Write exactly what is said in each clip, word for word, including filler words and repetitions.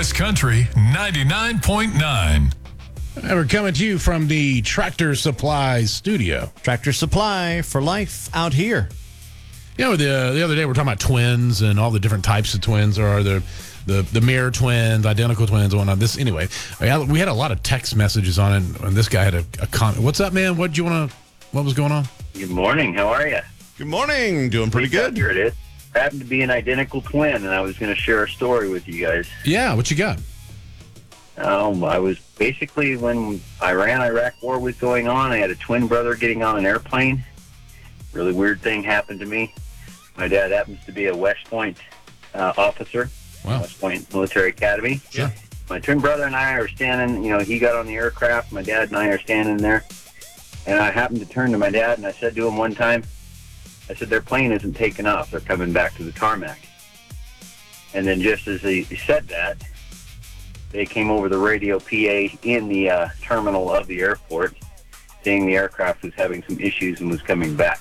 S Country ninety-nine point nine. And we're coming to you from the Tractor Supply studio. Tractor Supply for life out here. You know, the the other day we were talking about twins and all the different types of twins. There are the the, the mirror twins, identical twins, and whatnot. This anyway, we had, we had a lot of text messages on it, and this guy had a, a comment. What's up, man? What do you want to? What was going on? Good morning. How are you? Good morning. Doing pretty good. Here it is. I happened to be an identical twin, and I was going to share a story with you guys. Yeah, what you got? Um, I was basically, when Iran-Iraq war was going on, I had a twin brother getting on an airplane. Really weird thing happened to me. My dad happens to be a West Point uh, officer, Wow. West Point Military Academy. Sure. My twin brother and I are standing, you know, he got on the aircraft, my dad and I are standing there, and I happened to turn to my dad, and I said to him one time, I said, their plane isn't taking off. They're coming back to the tarmac. And then just as he said that, they came over the radio P A in the uh, terminal of the airport, saying the aircraft was having some issues and was coming back.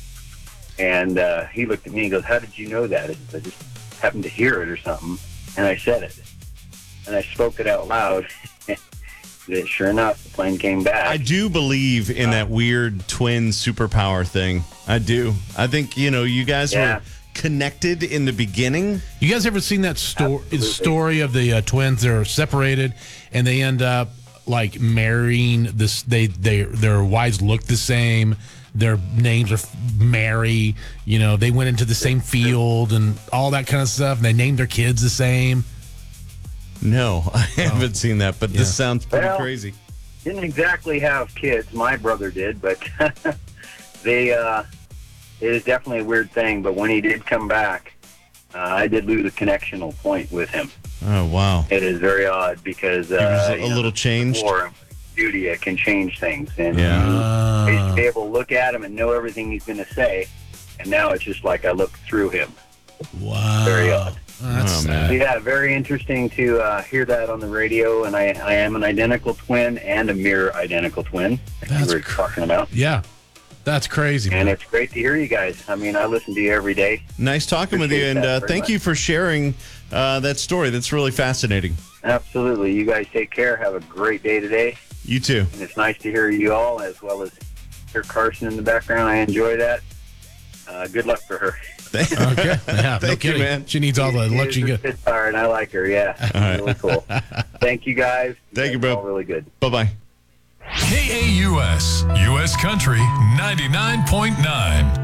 And uh, he looked at me and goes, how did you know that? I just happened to hear it or something. And I said it. And I spoke it out loud. That sure enough, the plane came back. I do believe in that weird twin superpower thing. I do. I think, you know, you guys Yeah. were connected in the beginning. You guys ever seen that sto- Absolutely. story of the uh, twins? They're separated, and they end up like marrying this. They they their wives look the same. Their names are Mary. You know, they went into the same field and all that kind of stuff. And they named their kids the same. No, I haven't seen that, but Yeah. this sounds pretty Well, crazy. Didn't exactly have kids. My brother did, but they, uh, it is definitely a weird thing. But when he did come back, uh, I did lose a connectional point with him. Oh, wow. It is very odd because uh, He was a you know, little changed. War, duty uh, can change things, and Yeah. I used to Uh, be able to look at him and know everything he's going to say, and now it's just like I look through him. wow. Very odd. That's Oh, sad. man. Yeah, very interesting to uh, hear that on the radio, and I, I am an identical twin and a mirror identical twin, like That's you were cr- talking about. Yeah, that's crazy. And Man. it's great to hear you guys. I mean, I listen to you every day. Nice talking with you, Appreciate and that uh, very thank much. you for sharing uh, that story. That's really fascinating. Absolutely. You guys take care. Have a great day today. You too. And it's nice to hear you all, as well as hear Carson in the background. I enjoy that. Uh, good luck for her. Thank- Okay. Yeah, no Thank you, kidding. man. She needs all the She luck is she a can get. Spitfire, and I like her. Yeah, right. really cool. Thank you, guys. Thank you, guys are bro. all really good. Bye-bye. K A U S, U S Country ninety-nine point nine.